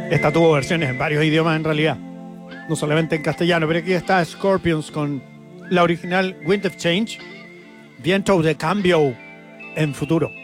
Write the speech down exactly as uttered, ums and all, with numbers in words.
Esta tuvo versiones en varios idiomas en realidad, no solamente en castellano, pero aquí está Scorpions con la original Wind of Change, Viento de Cambio en futuro.